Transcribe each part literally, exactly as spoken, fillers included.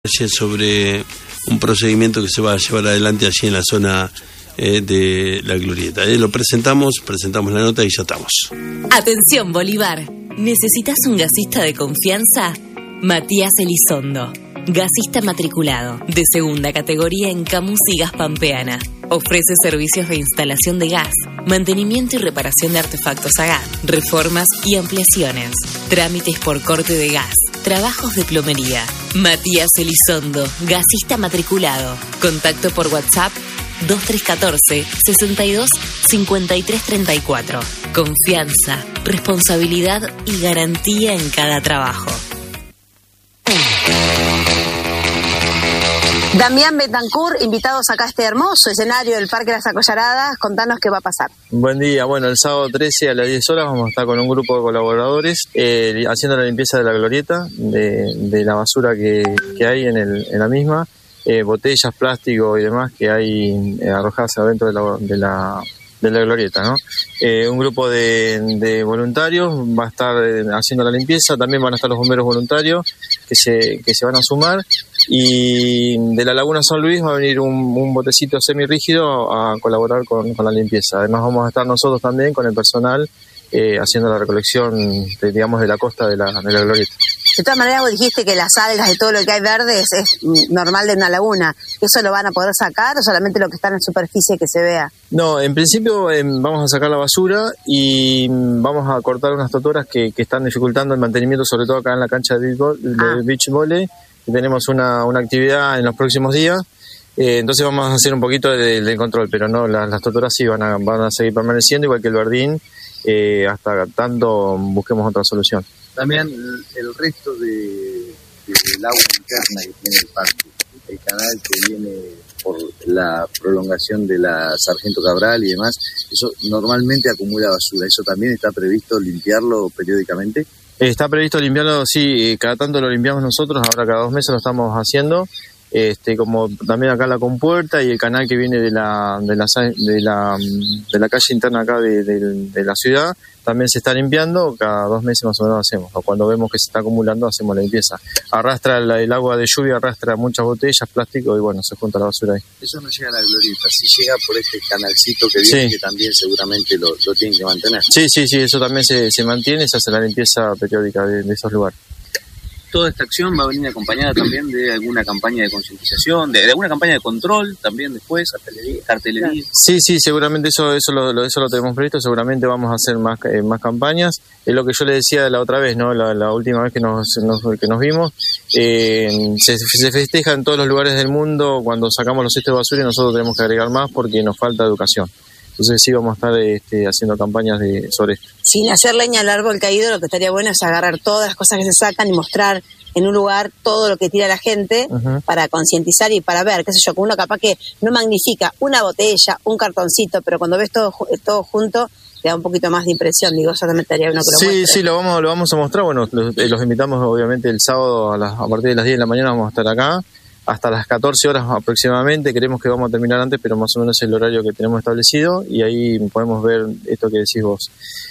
sobre un procedimiento que se va a llevar adelante allí en la zona eh, de la Glorieta. Eh, lo presentamos, presentamos la nota y ya estamos. Atención Bolívar, ¿necesitas un gasista de confianza? Matías Elizondo, gasista matriculado, de segunda categoría en Camus y Gas Pampeana. Ofrece servicios de instalación de gas, mantenimiento y reparación de artefactos a gas, reformas y ampliaciones, trámites por corte de gas, trabajos de plomería. Matías Elizondo, gasista matriculado. Contacto por WhatsApp dos tres uno cuatro, sesenta y dos, cincuenta y tres treinta y cuatro. Confianza, responsabilidad y garantía en cada trabajo. Damián Betancourt, invitados acá a este hermoso escenario del Parque Las Acollaradas. Contanos qué va a pasar. Buen día. Bueno, el sábado trece a las diez horas vamos a estar con un grupo de colaboradores eh, haciendo la limpieza de la glorieta, de, de la basura que, que hay en, el, en la misma, eh, botellas, plástico y demás que hay eh, arrojadas adentro de la, de la, de la glorieta, ¿no? Eh, un grupo de, de voluntarios va a estar eh, haciendo la limpieza. También van a estar los bomberos voluntarios que se, que se van a sumar. Y de la Laguna San Luis va a venir un, un botecito semirrígido a colaborar con, con la limpieza. Además vamos a estar nosotros también con el personal eh, haciendo la recolección, de, digamos, de la costa de la, de la glorieta. De todas maneras, vos dijiste que las algas y todo lo que hay verde es, es normal de una laguna. ¿Eso lo van a poder sacar o solamente lo que está en superficie que se vea? No, en principio eh, vamos a sacar la basura y vamos a cortar unas totoras que, que están dificultando el mantenimiento, sobre todo acá en la cancha de, de ah. beach volley. Tenemos una, una actividad en los próximos días, eh, entonces vamos a hacer un poquito de, de control, pero no, las, las totoras sí van a, van a seguir permaneciendo, igual que el verdín, eh, hasta tanto busquemos otra solución. También el resto de, de, del agua interna que tiene el parque, el canal que viene por la prolongación de la Sargento Cabral y demás, eso normalmente acumula basura. ¿Eso también está previsto limpiarlo periódicamente? Está previsto limpiarlo, sí, cada tanto lo limpiamos nosotros, ahora cada dos meses lo estamos haciendo, este, como también acá la compuerta y el canal que viene de la de la de la, de la calle interna acá de, de, de la ciudad, también se está limpiando, cada dos meses más o menos hacemos, o cuando vemos que se está acumulando hacemos la limpieza. Arrastra el, el agua de lluvia, arrastra muchas botellas, plástico y bueno, se junta la basura ahí. Eso no llega a la glorieta, sí llega por este canalcito que viene, sí, que también seguramente lo, lo tienen que mantener. Sí, sí, sí, eso también se, se mantiene, se hace la limpieza periódica de, de esos lugares. Toda esta acción va a venir acompañada también de alguna campaña de concientización, de, de alguna campaña de control también después, cartelería. cartelería. Sí, sí, seguramente eso eso lo, eso lo tenemos previsto, seguramente vamos a hacer más eh, más campañas. Es lo que yo le decía la otra vez, ¿no? La, la última vez que nos, nos que nos vimos, eh, se, se festeja en todos los lugares del mundo cuando sacamos los cestos de basura y nosotros tenemos que agregar más porque nos falta educación. Entonces sí vamos a estar este, haciendo campañas de, sobre esto. Sin hacer leña al árbol caído, lo que estaría bueno es agarrar todas las cosas que se sacan y mostrar en un lugar todo lo que tira la gente, uh-huh, para concientizar y para ver, qué sé yo, que uno capaz que no magnifica una botella, un cartoncito, pero cuando ves todo todo junto, te da un poquito más de impresión. Digo, eso también estaría bueno que lo Sí, muestre. Sí, lo vamos, lo vamos a mostrar. Bueno, los, los invitamos obviamente el sábado a, las, a partir de las diez de la mañana vamos a estar acá. Hasta las catorce horas aproximadamente, creemos que vamos a terminar antes, pero más o menos es el horario que tenemos establecido y ahí podemos ver esto que decís vos.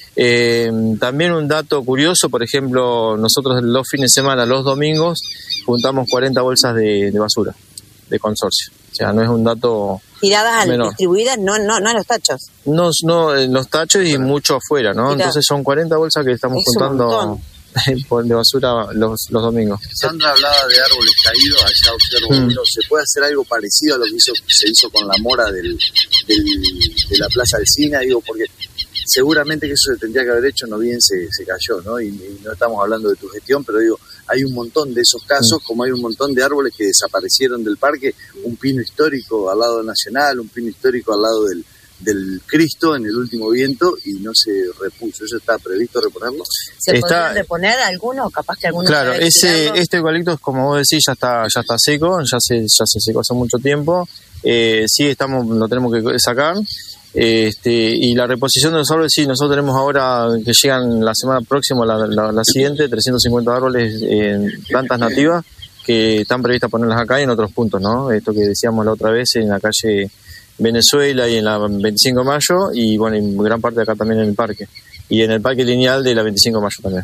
Eh, también un dato curioso, por ejemplo, nosotros los fines de semana, los domingos, juntamos cuarenta bolsas de, de basura, de consorcio. O sea, no es un dato tiradas menor. Distribuidas, no, no, no en los tachos. No, no en los tachos y mucho afuera, ¿no? Mirá. Entonces son cuarenta bolsas que estamos es juntando de basura los, los domingos. Sandra hablaba de árboles caídos, allá observo, mm. ¿se puede hacer algo parecido a lo que hizo, se hizo con la mora del, del, de la Plaza Alsina? Digo, porque seguramente que eso se tendría que haber hecho, no bien se, se cayó, ¿no? Y, y no estamos hablando de tu gestión, pero digo, hay un montón de esos casos, mm. como hay un montón de árboles que desaparecieron del parque, un pino histórico al lado del Nacional, un pino histórico al lado del del Cristo en el último viento y no se repuso. ¿Eso está previsto reponerlo? ¿Se está, podría reponer alguno? Capaz que alguno. Claro, ese este eucalipto, como vos decís, ya está ya está seco, ya se ya se secó hace mucho tiempo. Eh, sí, estamos lo tenemos que sacar. Este, y la reposición de los árboles, sí, nosotros tenemos ahora que llegan la semana próxima, la, la, la siguiente, trescientos cincuenta árboles en eh, plantas nativas que están previstas ponerlas acá y en otros puntos, ¿no? Esto que decíamos la otra vez en la calle Venezuela y en la veinticinco de mayo y bueno, en gran parte de acá también en el parque y en el parque lineal de la veinticinco de mayo también.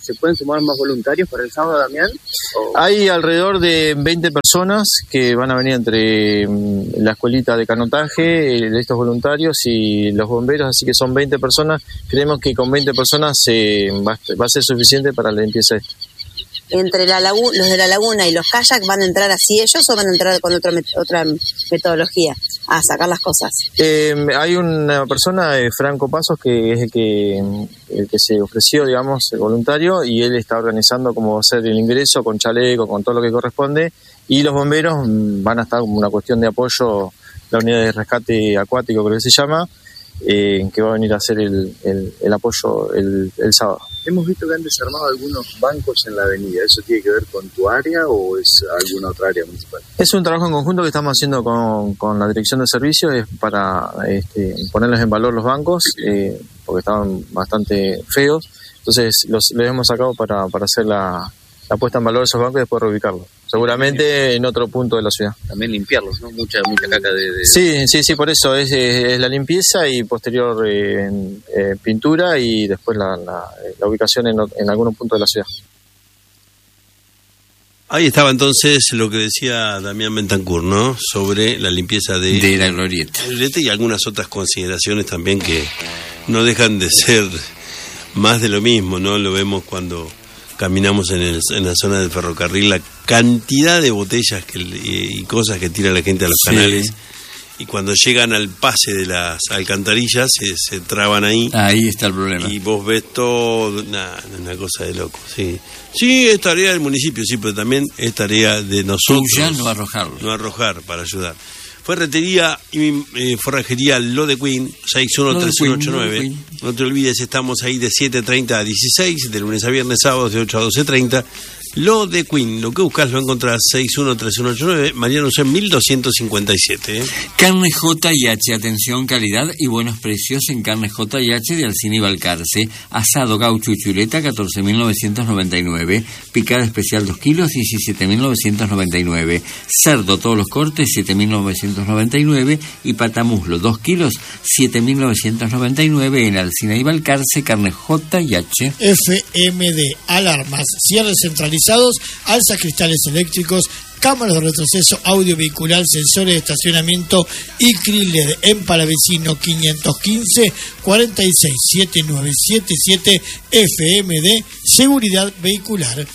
¿Se pueden sumar más voluntarios para el sábado, Damián? ¿O? Hay alrededor de veinte personas que van a venir entre la escuelita de canotaje de estos voluntarios y los bomberos, así que son veinte personas. Creemos que con veinte personas eh, va, va a ser suficiente para la limpieza esta. Entre la lagu- los de la laguna y los kayak, ¿van a entrar así ellos o van a entrar con otra met- otra metodología a sacar las cosas? Eh, hay una persona, eh, Franco Pasos, que es el que, el que se ofreció, digamos, el voluntario, y él está organizando cómo va a ser el ingreso con chaleco, con todo lo que corresponde, y los bomberos van a estar como una cuestión de apoyo, la unidad de rescate acuático creo que se llama, eh, que va a venir a hacer el, el, el apoyo el, el sábado. Hemos visto que han desarmado algunos bancos en la avenida. ¿Eso tiene que ver con tu área o es alguna otra área municipal? Es un trabajo en conjunto que estamos haciendo con, con la Dirección de Servicios, es para este, ponerles en valor los bancos, eh, porque estaban bastante feos. Entonces los, los hemos sacado para, para hacer la, la puesta en valor de esos bancos y después reubicarlos. Seguramente en otro punto de la ciudad. También limpiarlos, ¿no? Mucha mucha caca de... de... Sí, sí, sí, por eso es, es, es la limpieza y posterior eh, eh, pintura y después la, la, la ubicación en, en algunos puntos de la ciudad. Ahí estaba entonces lo que decía Damián Bentancur, ¿no? Sobre la limpieza de, de la glorieta. y algunas otras consideraciones también que no dejan de ser más de lo mismo, ¿no? Lo vemos cuando caminamos en, el, en la zona del ferrocarril, la cantidad de botellas que, y cosas que tira la gente a los sí. canales, y cuando llegan al pase de las alcantarillas se, se traban ahí. Ahí está el problema. Y vos ves todo, nah, una cosa de loco, sí. Sí, es tarea del municipio, sí, pero también es tarea de nosotros. Tuya no arrojarlo. No arrojar, para ayudar. Ferretería y eh, forrajería Lo de Queen, seis uno tres uno ocho nueve. No te olvides, estamos ahí de siete treinta a dieciséis, de lunes a viernes, sábados de ocho a doce treinta. Lo de Queen, lo que buscas lo encontrás, seis uno tres uno ocho nueve, Mariano Usén mil doscientos cincuenta y siete. ¿eh? Carne J y H, atención, calidad y buenos precios en Carne J y H de Alcina y Balcarce. Asado, gaucho y chuleta, catorce mil novecientos noventa y nueve. Picada especial dos kilos, diecisiete mil novecientos noventa y nueve. Cerdo, todos los cortes, siete mil novecientos noventa y nueve. Y patamuslo, dos kilos, siete mil novecientos noventa y nueve en Alcina y Balcarce. Carne J y H. F M D, alarmas, cierres centralizados, alzas cristales eléctricos, cámaras de retroceso, audio vehicular, sensores de estacionamiento y C R I L E D en Palavecino quinientos quince, cuarenta y seis, setenta y nueve setenta y siete. F M D, seguridad vehicular.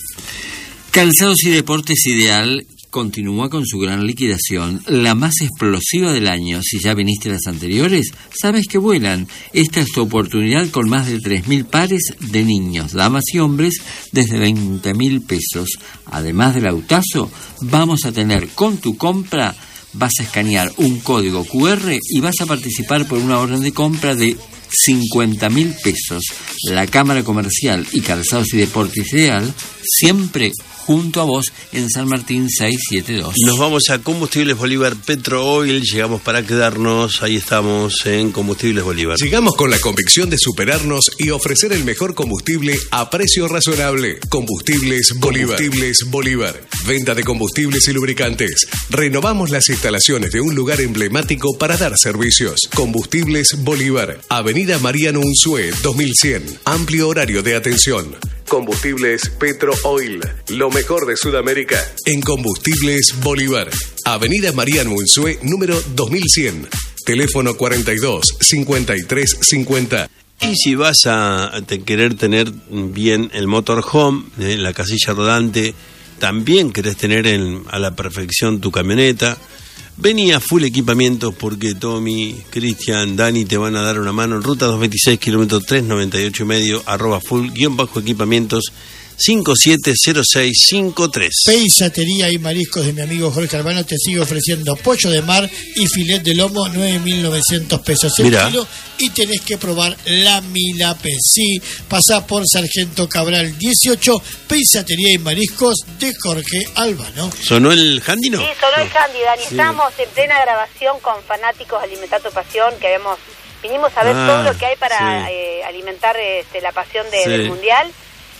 Calzados y Deportes Ideal continúa con su gran liquidación, la más explosiva del año. Si ya viniste a las anteriores, sabes que vuelan. Esta es tu oportunidad con más de tres mil pares de niños, damas y hombres desde veinte mil pesos. Además del autazo, vamos a tener con tu compra, vas a escanear un código cu erre y vas a participar por una orden de compra de cincuenta mil pesos. La Cámara Comercial y Calzados y Deportes Ideal, siempre junto a vos en San Martín seiscientos setenta y dos. Nos vamos a Combustibles Bolívar Petro Oil, llegamos para quedarnos, ahí estamos en Combustibles Bolívar. Llegamos con la convicción de superarnos y ofrecer el mejor combustible a precio razonable. Combustibles Bolívar. Combustibles Bolívar. Venta de combustibles y lubricantes. Renovamos las instalaciones de un lugar emblemático para dar servicios. Combustibles Bolívar. Avenida Mariano Unzué, dos mil cien. Amplio horario de atención. Combustibles Petro Oil, lo mejor de Sudamérica en Combustibles Bolívar. Avenida Mariano Unzué, número dos mil cien. Teléfono cuarenta y dos, cincuenta y tres cincuenta. Y si vas a te querer tener bien el motorhome, eh, la casilla rodante, también querés tener en, a la perfección tu camioneta, vení a Full Equipamientos porque Tommy, Cristian, Dani te van a dar una mano en ruta doscientos veintiséis, kilómetro trescientos noventa y ocho y medio, arroba full, guión bajo equipamientos, cinco siete cero seis cinco tres. Peisatería y mariscos de mi amigo Jorge Albano te sigue ofreciendo pollo de mar y filet de lomo, nueve mil novecientos pesos el Mirá. kilo, y tenés que probar la Milape. Sí, pasá por Sargento Cabral dieciocho, Peisatería y mariscos de Jorge Albano. ¿Sonó el handy, no? Sí, sonó no. el handy, Dani. Sí. Estamos en plena grabación con fanáticos de Alimentar tu Pasión, que habíamos, vinimos a ver Ah, todo lo que hay para sí. eh, alimentar este, la pasión de, Sí. del Mundial.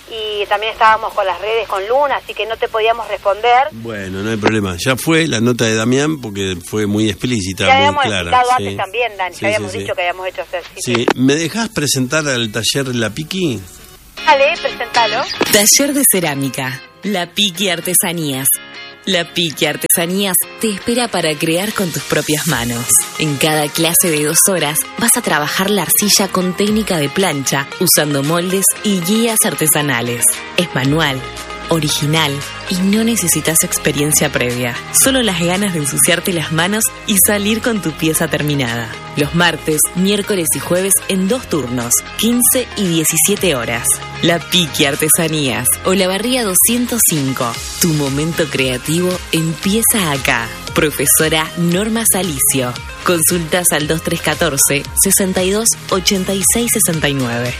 Y también estábamos con las redes con Luna, así que no te podíamos responder. Bueno, no hay problema. Ya fue la nota de Damián porque fue muy explícita, Ya muy habíamos clara. explicado Sí. antes también, Dani, Sí, ya habíamos sí, sí. dicho que habíamos hecho hacer. Sí, ¿me dejás presentar al taller La Piqui? Dale, presentalo. Taller de cerámica. La Piqui Artesanías. La Piqui Artesanías te espera para crear con tus propias manos. En cada clase de dos horas vas a trabajar la arcilla con técnica de plancha, usando moldes y guías artesanales. Es manual, original y no necesitas experiencia previa. Solo las ganas de ensuciarte las manos y salir con tu pieza terminada. Los martes, miércoles y jueves en dos turnos, quince y diecisiete horas. La Piqui Artesanías, Olavarría doscientos cinco. Tu momento creativo empieza acá. Profesora Norma Salicio. Consultas al dos tres uno cuatro, sesenta y dos, ochenta y seis sesenta y nueve.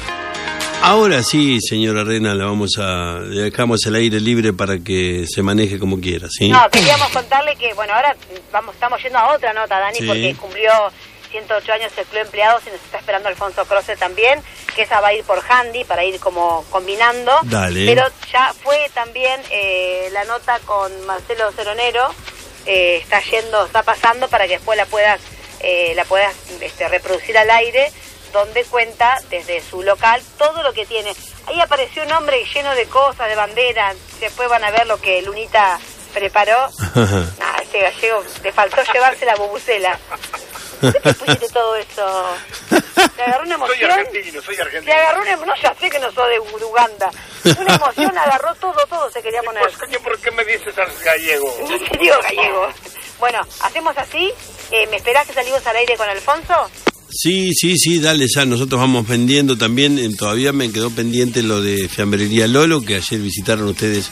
Ahora sí, señora Rena, la vamos a le dejamos el aire libre para que se maneje como quiera, ¿sí? No, queríamos contarle que, bueno, ahora vamos estamos yendo a otra nota, Dani, Sí. porque cumplió ciento ocho años el Club Empleados y nos está esperando Alfonso Croce también, que esa va a ir por handy para ir como combinando. Dale. Pero ya fue también eh, la nota con Marcelo Ceronero, eh, está yendo, está pasando para que después la puedas, eh, la puedas este, reproducir al aire, donde cuenta desde su local todo lo que tiene. Ahí apareció un hombre lleno de cosas, de banderas, después van a ver lo que Lunita preparó. Ah, este gallego, le faltó llevarse la bubucela. ¿Qué te pusiste todo eso? ¿Te agarró una emoción? Soy argentino, soy argentino. Te agarró una emoción, no, ya sé que no sos de, de Uganda. Una emoción, agarró todo, todo se quería poner. Pues, coño, ¿por qué me dices al gallego? No te digo gallego. Bueno, hacemos así. Eh, ¿Me esperás que salimos al aire con Alfonso? Sí, sí, sí, dale, ya nosotros vamos vendiendo también, eh, todavía me quedó pendiente lo de Fiambrería Lolo, que ayer visitaron ustedes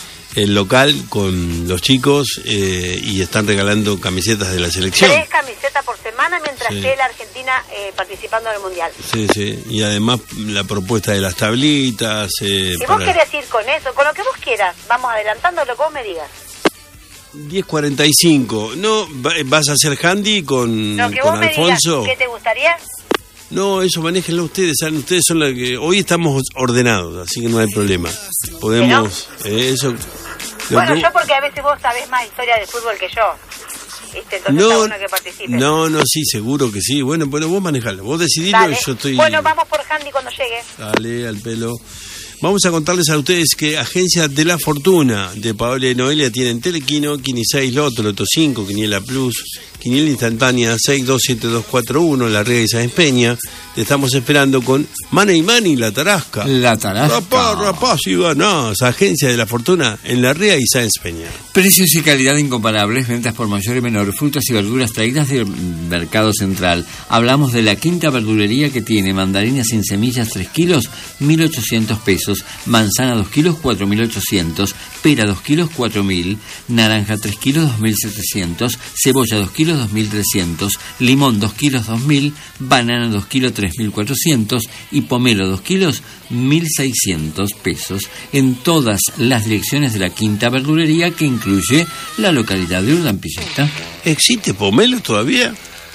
el local con los chicos eh, y están regalando camisetas de la selección. Tres camisetas por semana mientras Sí. esté la Argentina eh, participando en el Mundial. Sí, sí, y además la propuesta de las tablitas. Eh, Si para vos querés ir con eso, con lo que vos quieras, vamos adelantando lo que vos me digas. diez cuarenta y cinco, ¿no? Va- ¿Vas a hacer handy con, Lo que con vos me Alfonso? digas, ¿qué te gustaría? No, eso manéjenlo ustedes, ¿saben? Ustedes son los que... Hoy estamos ordenados, así que no hay problema. Podemos... eh, eso... lo Bueno, que- yo porque a veces vos sabés más historia del fútbol que yo. ¿Viste? Entonces está No, bueno que participe. no, no, sí, seguro que sí. Bueno, bueno, vos manejalo, vos decidilo Dale. y yo estoy... Bueno, vamos por handy cuando llegue. Dale, al pelo. Vamos a contarles a ustedes que Agencia de la Fortuna de Paola y Noelia tienen Telequino, Quini seis, Loto, Loto cinco, Quiniela Plus, Quiniela Instantánea seis dos siete dos cuatro uno, La Riega y Sáenz Peña. Te estamos esperando con Money Money, La Tarasca. La Tarasca. Rapaz, rapaz, y ganás. Agencia de la Fortuna en La Riega y Sáenz Peña. Precios y calidad incomparables, ventas por mayor y menor, frutas y verduras traídas del Mercado Central. Hablamos de la quinta verdulería que tiene mandarinas sin semillas tres kilos, mil ochocientos pesos, manzana dos kilos, cuatro mil ochocientos, pera dos kilos, cuatro mil, naranja tres kilos, dos mil setecientos, cebolla dos kilos, dos mil trescientos, limón dos kilos, dos mil, banana dos kilos, tres mil cuatrocientos y pomelo dos kilos, mil seiscientos pesos en todas las direcciones de la quinta verdulería que incluye la localidad de Urdampilleta. ¿Existe pomelo todavía?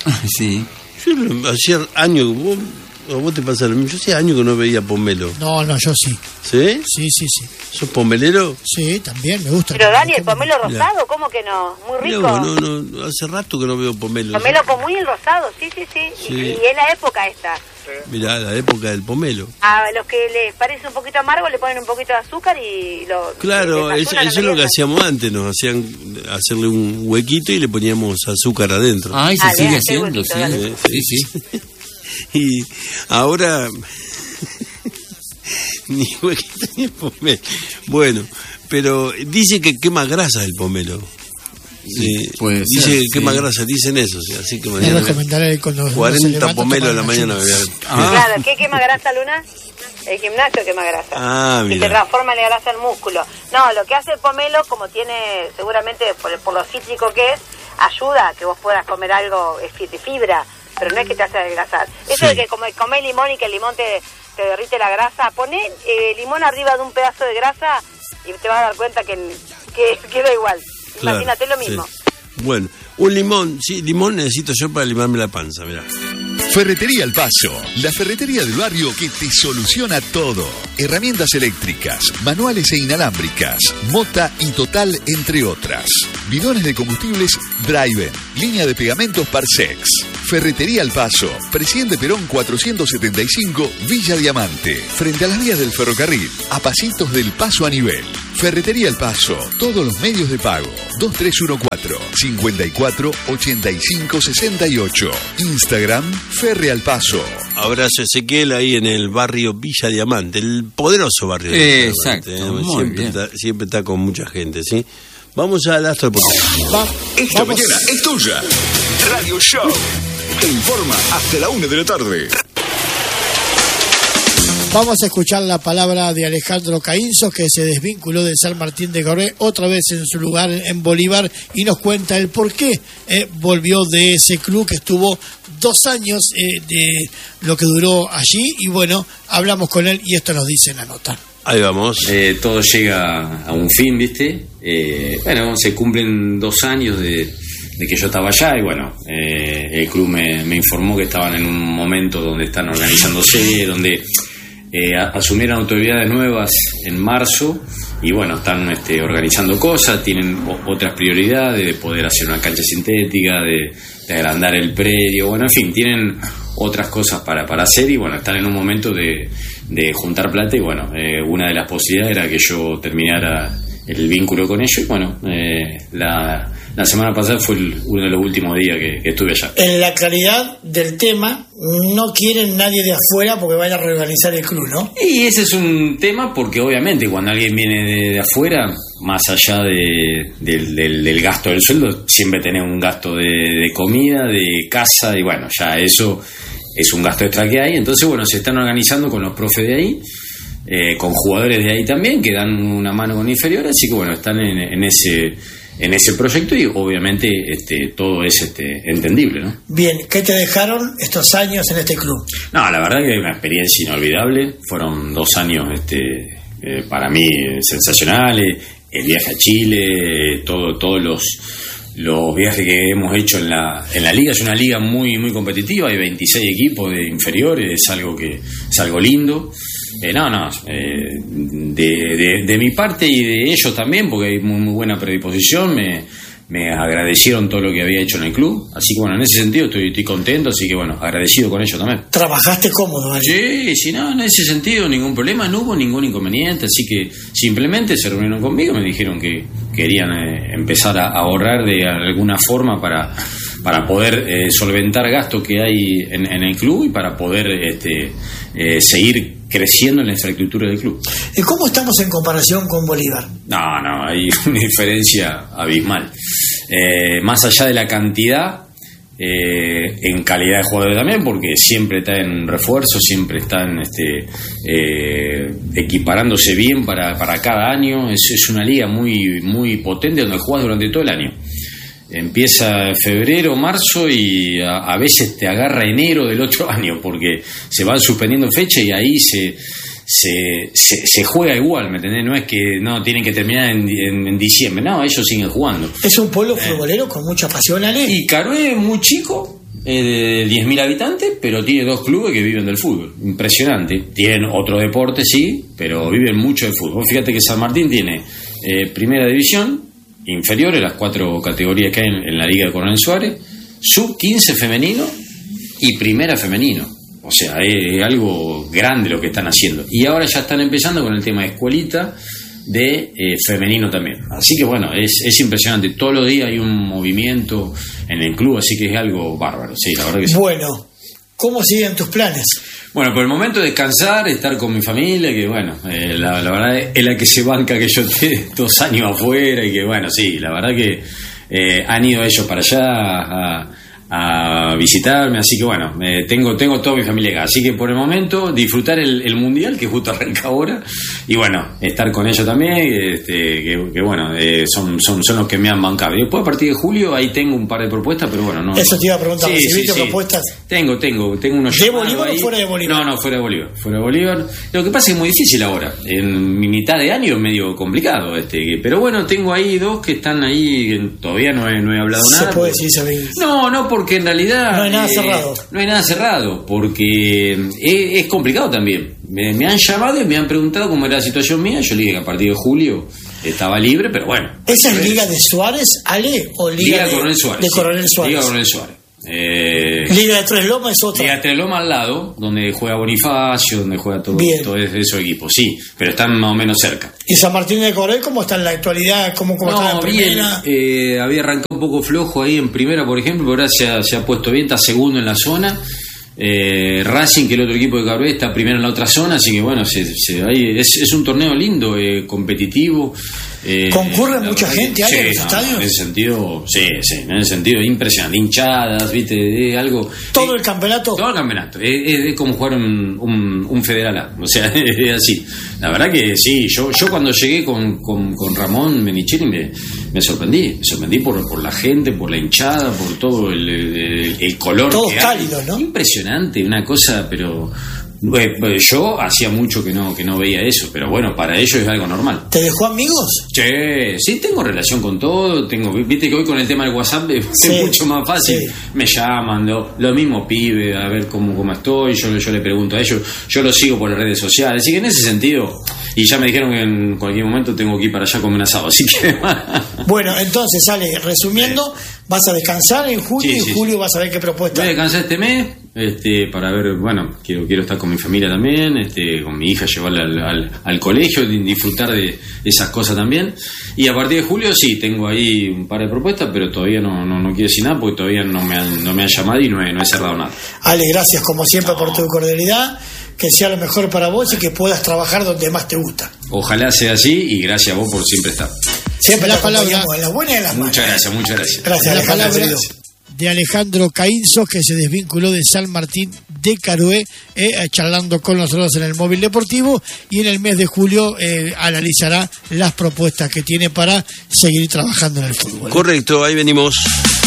Sí. Yo no- hacía años, vos, a vos te pasa lo mismo, yo hacía años que no veía pomelo. No, no, yo sí. ¿Sí? Sí, sí, sí. ¿Sos pomelero? Sí, también me gusta. Pero Dani, el pomelo Mirá. rosado, ¿cómo que no? Muy Mirá rico. vos, no, no, hace rato que no veo pomelo. Pomelo con muy el rosado, sí, sí, sí. Sí. Y, y es la época esta. Mirá, la época del pomelo. A los que les parece un poquito amargo le ponen un poquito de azúcar y lo... Claro, les eso, ayudan a eso es lo que merienda. hacíamos antes, nos hacían hacerle un huequito y le poníamos azúcar adentro. Ay, se Dale, sigue hace haciendo, huequito, sí. dale. Sí, sí. Y ahora ni huequito ni pomelo. Bueno, pero dice que quema grasa el pomelo. Sí, puede dice ser, que quema sí. grasa, dicen eso, sí, así que Le mañana recomendaré cuando uno se cuarenta levanta pomelos a la tomar mañana. ayunas. voy a- Ah. Claro, ¿qué quema grasa, Luna? El gimnasio quema grasa. Ah, que mira. te transforma la grasa en músculo. No, lo que hace el pomelo, como tiene seguramente por, por lo cítrico que es, ayuda a que vos puedas comer algo eh, fi- de fibra, pero no es que te hace adelgazar. Eso Sí. de que come, comés limón y que el limón te, te derrite la grasa, poné eh, limón arriba de un pedazo de grasa y te vas a dar cuenta que, que queda igual. Claro, Imagínate lo mismo. sí. Bueno, un limón, sí, limón necesito yo para limarme la panza, mirá. Ferretería El Paso, la ferretería del barrio que te soluciona todo. Herramientas eléctricas, manuales e inalámbricas, Mota y Total, entre otras. Bidones de combustibles Driven, línea de pegamentos Parsex. Ferretería El Paso, Presidente Perón cuatrocientos setenta y cinco, Villa Diamante, frente a las vías del ferrocarril, a pasitos del Paso a nivel. Ferretería El Paso, todos los medios de pago, dos tres uno cuatro, cinco cuatro, ocho cinco seis ocho, Instagram, Ferre Al Paso. Abrazo Ezequiel ahí en el barrio Villa Diamante, el poderoso barrio de Eh, Villa Diamante. exacto, muy siempre, bien. está, siempre está con mucha gente, ¿sí? Vamos al Astro Deportivo. Va- Esta vamos- mañana es tuya. Radio Show te informa hasta la una de la tarde. Vamos a escuchar la palabra de Alejandro Caínzos, que se desvinculó de San Martín de Corré, otra vez en su lugar en Bolívar, y nos cuenta el por qué eh, volvió de ese club que estuvo dos años eh, de lo que duró allí, y bueno, hablamos con él y esto nos dice en la nota. Ahí vamos. Eh, todo llega a un fin, ¿viste? Eh, bueno, se cumplen dos años de, de que yo estaba allá y bueno, eh, el club me, me informó que estaban en un momento donde están organizándose, donde eh, a- asumieron autoridades nuevas en marzo y bueno, están este, organizando cosas, tienen o- otras prioridades de poder hacer una cancha sintética, de, de agrandar el predio, bueno, en fin, tienen otras cosas para, para hacer y bueno, están en un momento de, de juntar plata y bueno, eh, una de las posibilidades era que yo terminara el vínculo con ellos y bueno, eh, la, la semana pasada fue el- uno de los últimos días que, que estuve allá. En la claridad del tema, no quieren nadie de afuera porque vaya a reorganizar el club, ¿no? Y ese es un tema porque obviamente cuando alguien viene de, de afuera, más allá de, del, del, del gasto del sueldo, siempre tenés un gasto de, de comida, de casa y bueno, ya eso es un gasto extra que hay. Entonces bueno, se están organizando con los profes de ahí, eh, con jugadores de ahí también que dan una mano con inferiores, así que bueno, están en, en ese en ese proyecto y obviamente este todo es este entendible, ¿no? Bien, ¿qué te dejaron estos años en este club? No, la verdad que es una experiencia inolvidable. Fueron dos años este, eh, para mí sensacionales. El viaje a Chile, eh, todo, todos los, los viajes que hemos hecho en la, en la liga. Es una liga muy, muy competitiva, hay veintiséis equipos de inferiores, es algo que es algo lindo. Eh, no, no, eh, de, de, de mi parte y de ellos también, porque hay muy, muy buena predisposición, me, me agradecieron todo lo que había hecho en el club, así que bueno, en ese sentido estoy, estoy contento, así que bueno, agradecido con ellos también. ¿Trabajaste cómodo, ¿vale? Sí, sí, no, en ese sentido ningún problema, no hubo ningún inconveniente, así que simplemente se reunieron conmigo, me dijeron que querían eh, empezar a ahorrar de alguna forma para, para poder eh, solventar gastos que hay en, en el club y para poder este, eh, seguir creciendo en la infraestructura del club. ¿Y cómo estamos en comparación con Bolívar? No, no, hay una diferencia abismal. Eh, más allá de la cantidad, eh, en calidad de jugadores también, porque siempre está en refuerzo, siempre están este, eh, equiparándose bien para, para cada año. Es, es una liga muy, muy potente donde juegas durante todo el año. Empieza en febrero, marzo y a, a veces te agarra enero del otro año porque se van suspendiendo fechas y ahí se, se, se, se juega igual, ¿me entendés? No es que no tienen que terminar en, en, en diciembre, no, ellos siguen jugando. Es un pueblo futbolero con mucha pasión, Ale. Y Carué es muy chico, eh, de diez mil habitantes, pero tiene dos clubes que viven del fútbol. Impresionante. Tienen otro deporte, sí, pero viven mucho del fútbol. Fíjate que San Martín tiene eh, primera división, inferiores, las cuatro categorías que hay en, en la Liga de Coronel Suárez, sub quince femenino y primera femenino. O sea, es, es algo grande lo que están haciendo. Y ahora ya están empezando con el tema de escuelita de eh, femenino también. Así que bueno, es, es impresionante. Todos los días hay un movimiento en el club, así que es algo bárbaro. Sí, la verdad que sí. Bueno, ¿cómo siguen tus planes? Bueno, por el momento descansar, estar con mi familia, que bueno, eh, la, la verdad es la que se banca que yo esté dos años afuera y que bueno, sí, la verdad que eh, han ido ellos para allá a, a visitarme, así que bueno, eh, tengo tengo toda mi familia acá, así que por el momento disfrutar el, el mundial que justo arranca ahora y bueno, estar con ellos también, este, que, que bueno, eh, son, son, son los que me han bancado. Y después a partir de julio ahí tengo un par de propuestas, pero bueno, no. Eso te iba a preguntar, Sí, ¿recibiste sí, sí. propuestas? Tengo, tengo, tengo unos ¿De llamados Bolívar o ahí. fuera de Bolívar? No, no, fuera de Bolívar, fuera de Bolívar. Lo que pasa es que es muy difícil ahora. En mi mitad de año es medio complicado, este, pero bueno, tengo ahí dos que están ahí, que todavía no he, no he hablado ¿Se nada. puede decir eso? No, no, porque en realidad No hay nada eh, cerrado. No hay nada cerrado, porque es, es complicado también. Me, me han llamado y me han preguntado cómo era la situación mía. Yo le dije que a partir de julio estaba libre, pero bueno. ¿Esa es Liga de Suárez, Ale? ¿O Liga, Liga de Coronel Suárez. De sí. Coronel Suárez. Liga Coronel Suárez. Eh, Liga de Tres Lomas es otra. Liga de Tres Lomas al lado, donde juega Bonifacio, donde juega todo, todo esos equipos, sí, pero están más o menos cerca. ¿Y San Martín de Corel cómo está en la actualidad? ¿Cómo, cómo no, está en primera? Bien, eh, había arrancado un poco flojo ahí en primera, por ejemplo, pero ahora se ha, se ha puesto bien, está segundo en la zona. Eh, Racing, que el otro equipo de Cabré, está primero en la otra zona, así que bueno, se, se, ahí es, es un torneo lindo, eh, competitivo. Eh, ¿Concurre mucha gente ahí sí, en los no, estadios? En ese sentido, sí, sí, en ese sentido impresionante, hinchadas, viste, eh, algo. ¿Todo eh, el campeonato? Todo el campeonato, es eh, eh, como jugar un, un, un federal A, o sea, es así. La verdad que sí, yo yo cuando llegué con, con, con Ramón Menicheri me, me sorprendí, me sorprendí por, por la gente, por la hinchada, por todo el, el, el color. Todos que cálidos, hay. ¿no? Impresionante, una cosa, pero eh, yo hacía mucho que no que no veía eso, pero bueno, para ellos es algo normal. ¿Te dejó amigos? Sí, sí, tengo relación con todo, tengo, viste que hoy con el tema del WhatsApp es Sí, mucho más fácil, sí. Me llaman, lo, lo mismo pibe, a ver cómo, cómo estoy, yo, yo le pregunto a ellos, yo lo sigo por las redes sociales, así que en ese sentido, y ya me dijeron que en cualquier momento tengo que ir para allá a comer un asado, así que... Bueno, entonces, sale, resumiendo, vas a descansar en junio Sí, y sí, en julio vas a ver qué propuesta. Voy a descansar este mes, este, para ver, bueno, quiero quiero estar con mi familia también, este, con mi hija, llevarla al, al, al colegio, disfrutar de esas cosas también. Y a partir de julio sí, tengo ahí un par de propuestas, pero todavía no, no, no quiero decir nada porque todavía no me han, no me han llamado y no he, no he cerrado nada. Ale, gracias como siempre por tu cordialidad, que sea lo mejor para vos y que puedas trabajar donde más te gusta. Ojalá sea así y gracias a vos por siempre estar. Siempre La la palabra. palabra en las buenas y en las malas. Muchas gracias, muchas gracias. Gracias, La Alejandro, palabra querido. de Alejandro Caínzos, que se desvinculó de San Martín de Carué, eh, charlando con nosotros en el Móvil Deportivo, y en el mes de julio eh, analizará las propuestas que tiene para seguir trabajando en el fútbol. Correcto, ahí venimos.